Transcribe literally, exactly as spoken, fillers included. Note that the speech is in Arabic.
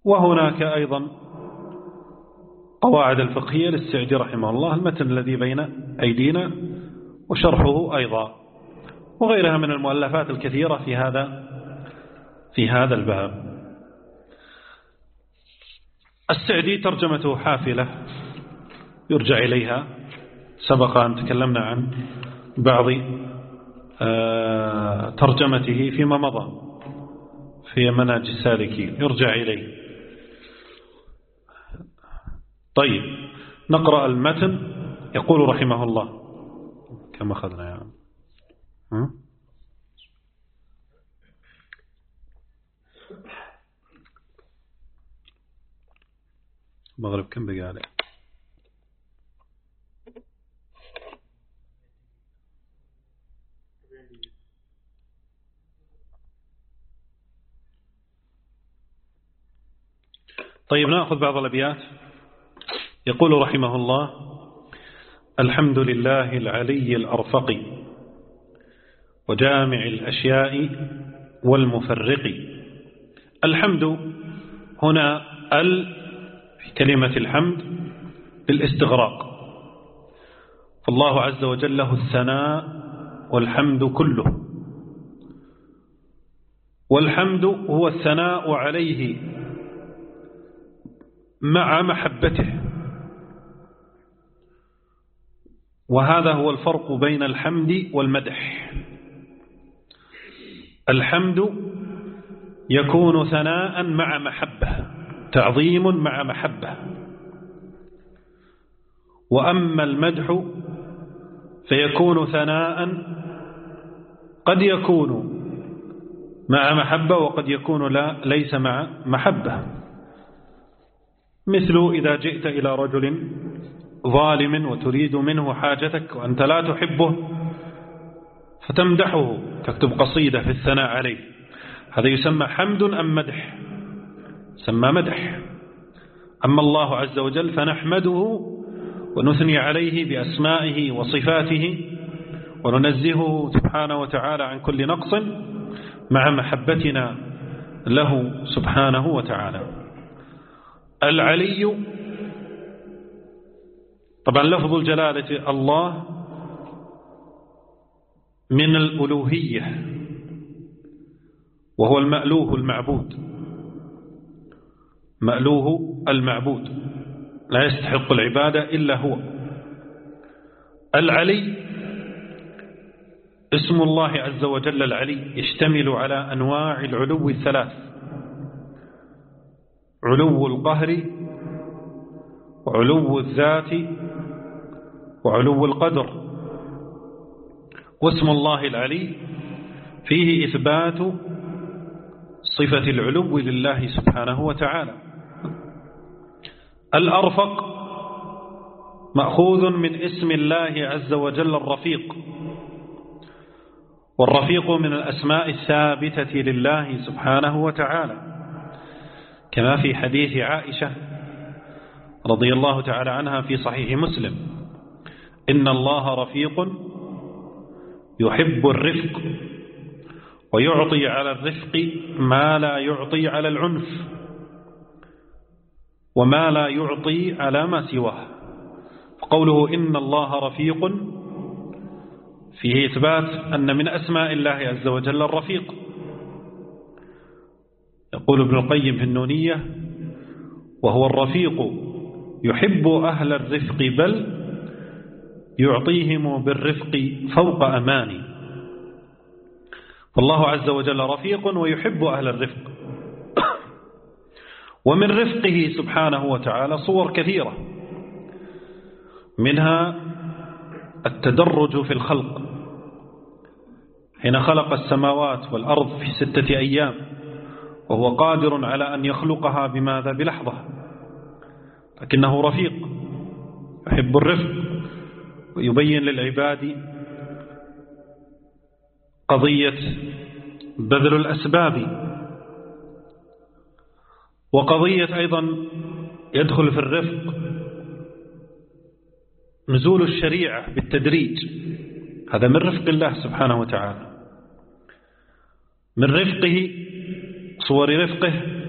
وهناك أيضا قواعد الفقهية للسعدي رحمه الله، المتن الذي بين أيدينا وشرحه أيضا، وغيرها من المؤلفات الكثيرة في هذا في هذا الباب. السعدي ترجمته حافلة يرجع إليها، سبق أن تكلمنا عن بعض ترجمته فيما مضى في منهج السالكين، يرجع إليه. طيب نقرأ المتن. يقول رحمه الله كما أخذنا يعني المغرب كم بقى عليه؟ طيب نأخذ بعض الأبيات. يقول رحمه الله: الحمد لله العلي الأرفق وجامع الأشياء والمفرق. الحمد هنا ال في كلمة الحمد بالاستغراق، فالله عز وجل له الثناء والحمد كله، والحمد هو الثناء عليه مع محبته، وهذا هو الفرق بين الحمد والمدح. الحمد يكون ثناء مع محبة، تعظيم مع محبة، وأما المدح فيكون ثناء قد يكون مع محبة وقد يكون لا ليس مع محبة، مثل إذا جئت إلى رجل ظالم وتريد منه حاجتك وأنت لا تحبه فتمدحه، تكتب قصيدة في الثناء عليه، هذا يسمى حمد أم مدح؟ سمى مدح. أما الله عز وجل فنحمده ونثني عليه بأسمائه وصفاته وننزهه سبحانه وتعالى عن كل نقص مع محبتنا له سبحانه وتعالى. العلي طبعا لفظ الجلالة الله من الألوهية، وهو المألوه المعبود، مألوه المعبود لا يستحق العبادة إلا هو. العلي اسم الله عز وجل العلي يشتمل على أنواع العلو الثلاث: علو القهر وعلو الذات وعلو القدر. واسم الله العلي فيه إثبات صفة العلو لله سبحانه وتعالى. الأرفق مأخوذ من اسم الله عز وجل الرفيق، والرفيق من الأسماء الثابتة لله سبحانه وتعالى، كما في حديث عائشة رضي الله تعالى عنها في صحيح مسلم: إن الله رفيق يحب الرفق ويعطي على الرفق ما لا يعطي على العنف وما لا يعطي على ما سواه. قوله إن الله رفيق فيه إثبات أن من أسماء الله عز وجل الرفيق. يقول ابن القيم في النونية: وهو الرفيق يحب أهل الرفق بل يعطيهم بالرفق فوق أماني. فالله عز وجل رفيق ويحب أهل الرفق. ومن رفقه سبحانه وتعالى صور كثيرة، منها التدرج في الخلق، حين خلق السماوات والأرض في ستة أيام وهو قادر على أن يخلقها بماذا؟ بلحظة، لكنه رفيق يحب الرفق ويبين للعباد قضية بذل الأسباب، وقضية أيضا يدخل في الرفق نزول الشريعة بالتدريج، هذا من رفق الله سبحانه وتعالى. من رفقه صور رفقه